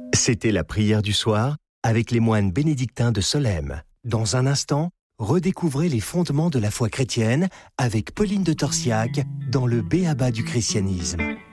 C'était la prière du soir avec les moines bénédictins de Solesmes. Dans un instant, redécouvrez les fondements de la foi chrétienne avec Pauline de Torsiac dans le B.A.B.A. du christianisme.